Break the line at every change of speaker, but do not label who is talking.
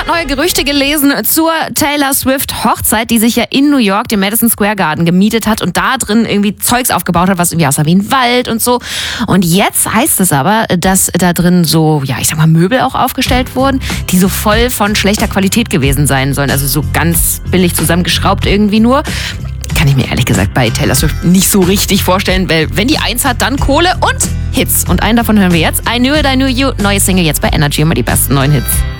gerade neue Gerüchte gelesen zur Taylor Swift Hochzeit, die sich ja in New York den Madison Square Garden gemietet hat und da drin irgendwie Zeugs aufgebaut hat, was irgendwie aussah wie ein Wald und so. Und jetzt heißt es aber, dass da drin so, ja, ich sag mal, Möbel auch aufgestellt wurden, die so voll von schlechter Qualität gewesen sein sollen. Also so ganz billig zusammengeschraubt irgendwie nur. Kann ich mir ehrlich gesagt bei Taylor Swift nicht so richtig vorstellen, weil wenn die eins hat, dann Kohle und Hits. Und einen davon hören wir jetzt. I Knew It, I Knew You. Neue Single jetzt bei Energy, immer die besten neuen Hits.